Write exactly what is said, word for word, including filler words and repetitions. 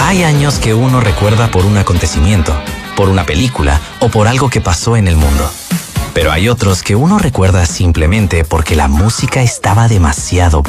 Hay años que uno recuerda por un acontecimiento, por una película o por algo que pasó en el mundo. Pero hay otros que uno recuerda simplemente porque la música estaba demasiado